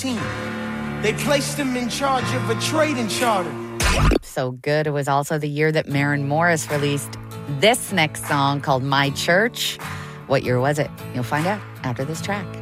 They placed him in charge of a trading charter. So good. It was also the year that Maren Morris released this next song called My Church. What year was it? You'll find out after this track.